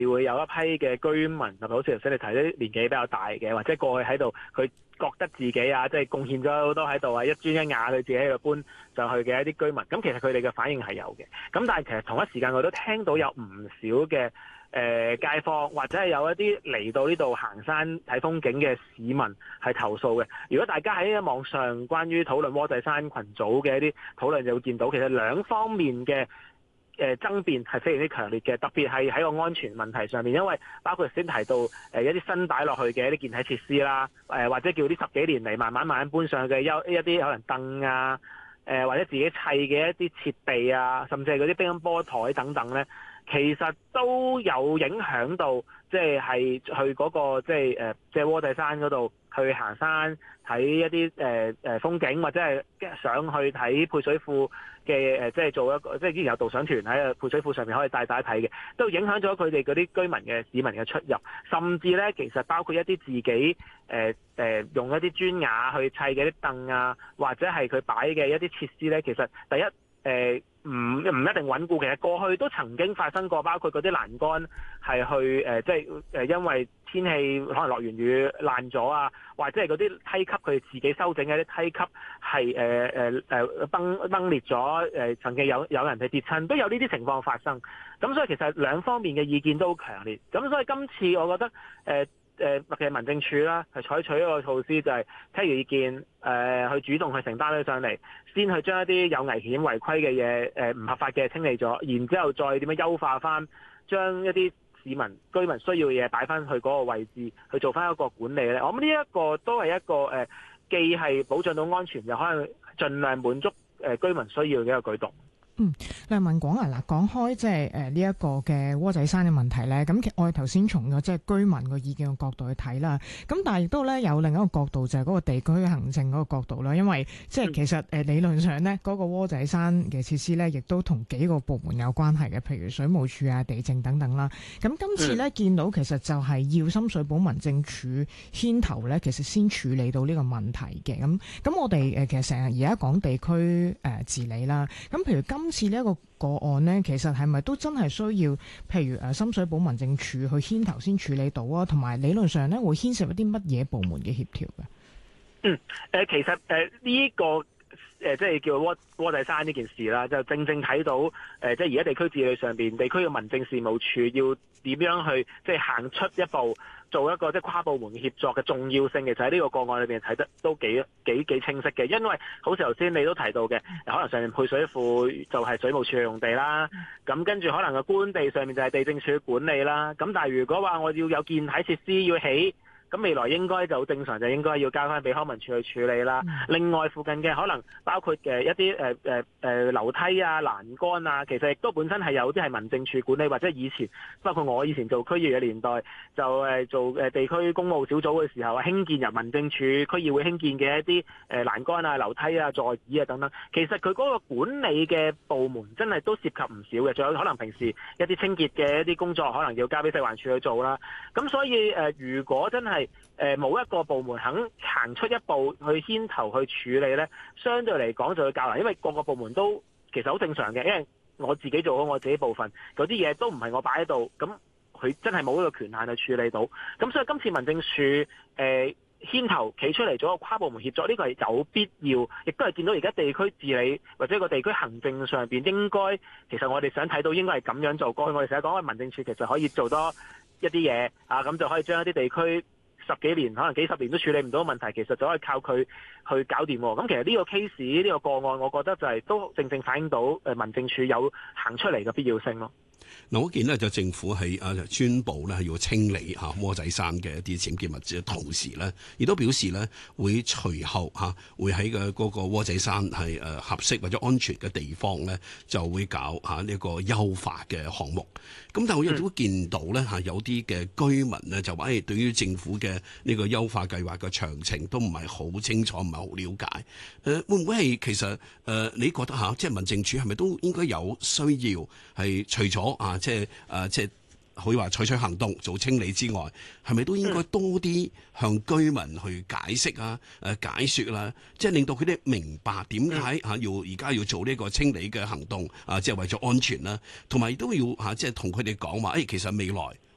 會有一批嘅居民，特別好似頭先你提啲年紀比較大嘅，或者過去喺度佢覺得自己啊，即係貢獻咗好多喺度啊，一磚一瓦佢自己喺度搬上去嘅一啲居民，咁其實佢哋嘅反應係有嘅。咁但係其實同一時間我都聽到有唔少嘅街坊或者係有一啲嚟到呢度行山睇風景嘅市民係投訴嘅。如果大家喺網上關於討論窩仔山群組嘅一啲討論，就會見到其實兩方面嘅爭辯係非常之強烈嘅，特別係喺個安全問題上面，因為包括先提到一啲新擺落去嘅一啲健體設施啦，或者叫啲10幾年嚟慢慢搬上去嘅一啲可能凳啊，或者自己砌嘅一啲設備啊，甚至係嗰啲乒乓波台等等咧，其實都有影響到，即係去嗰個即係窩仔山嗰度去行山睇一啲風景，或者係上去睇配水庫嘅即係做一個即係之前有導賞團喺配水庫上面可以帶大家睇嘅，都影響咗佢哋嗰啲居民嘅市民嘅出入，甚至咧其實包括一啲自己用一啲磚瓦去砌嘅啲凳啊，或者係佢擺嘅一啲設施咧，其實第一唔一定穩固，其實過去都曾經發生過，包括嗰啲欄杆係去即係因為天氣可能落完雨爛咗啊，或者係嗰啲梯級佢自己修整嘅啲梯級係崩裂咗，曾經有人係跌親，都有呢啲情況發生。咁所以其實兩方面嘅意見都好強烈。咁所以今次我覺得其實民政處啦係採取一個措施，就係聽意見，去主動去承擔咗上嚟，先去將一啲有危險違規嘅嘢唔合法嘅清理咗，然之後再點樣優化翻，將一啲市民居民需要嘅嘢擺翻去嗰個位置，去做翻一個管理咧。我諗呢一個都係一個既係保障到安全，又可能盡量滿足居民需要嘅一個舉動。 梁文廣啊，嗱，講開即係呢一個嘅窩仔山嘅問題咧，咁我哋頭先從咗即係居民個意見嘅角度去睇啦，咁但係亦都咧有另一個角度，就係嗰個地區行政嗰個角度啦，因為即係其實理論上咧嗰個窩仔山嘅設施咧，亦都同幾個部門有關係嘅，譬如水務署啊、地政等等啦。咁今次咧見到其實就係要深水埗民政處牽頭咧，其實先處理到呢個問題嘅。咁我哋其實成日而家講地區治理啦，咁譬如今次呢一個個案呢，其實係咪都真係需要，譬如深水埗民政處去牽頭先處理到啊？同埋理論上呢，會牽涉一啲乜嘢部門嘅協調嘅？ 其實呢個即係叫窩仔山呢件事啦，就正正睇到即係而家地區治理上邊，地區嘅民政事務處要點樣去即係行出一步，做一個即係跨部門協作嘅重要性嘅，就喺呢個個案裏邊睇得都幾清晰嘅。因為好似頭先你都提到嘅，可能上面配水庫就係水務署嘅用地啦，咁跟住可能個官地上面就係地政署管理啦。咁但係如果話我要有建體設施要起，咁未來應該就正常就應該要交翻俾康文署去處理啦。另外附近嘅可能包括嘅一啲樓梯啊、欄杆啊，其實亦都本身係有啲係民政處管理，或者以前包括我以前做區議嘅年代，就做地區公務小組嘅時候，興建由民政處區議會興建嘅一啲欄杆啊、樓梯啊、座椅啊等等，其實佢嗰個管理嘅部門真係都涉及唔少嘅。仲有可能平時一啲清潔嘅一啲工作，可能要交俾食環署去做啦。咁所以如果真係冇一個部門肯行出一步去牽頭去處理呢，相對嚟講就會較難，因為各個部門都其實好正常嘅，因為我自己做好我自己部分，嗰啲嘢都唔係我擺喺度，咁佢真係冇呢個權限去處理到。咁所以今次民政處牽頭企出嚟做一個跨部門協作，呢個係有必要，亦都係見到而家地區治理或者個地區行政上邊應該，其實我哋想睇到應該係咁樣做。過去我哋成日講，民政處其實可以做多一啲嘢啊，咁就可以將一啲地區10幾年可能幾十年都處理唔到嘅問題，其實就可以靠佢去搞掂。咁其實呢個 case 呢個個案，我覺得就係都正正反映到民政處有行出嚟嘅必要性咯。 嗱，我見呢就政府係宣布咧係要清理窩仔山嘅一啲僭建物嘅同時咧，亦都表示咧會隨後會喺嗰個窩仔山係合適或者安全嘅地方咧，就會搞呢個優化嘅項目。咁但係我亦都見到咧有啲嘅居民咧就話對於政府嘅呢個優化計劃嘅詳情都唔係好清楚，唔係好了解。會唔會係其實你覺得即係民政處係咪都應該有需要係除咗即係可以話採取行動做清理之外，係咪都應該多啲向居民去解釋解說啦，即係令到佢哋明白點解而家要做呢個清理嘅行動即係為咗安全啦，同埋都要即係同佢哋講話，其實未來